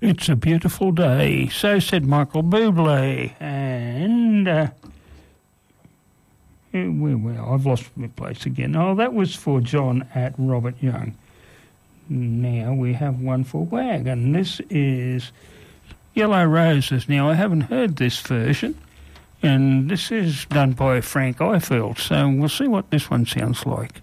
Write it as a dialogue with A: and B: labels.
A: It's a beautiful day, so said Michael Bublé. And I've lost my place again. Oh, that was for John at Robert Young. Now we have one for Wag, and this is Yellow Roses. Now, I haven't heard this version, and this is done by Frank Ifield, so we'll see what this one sounds like.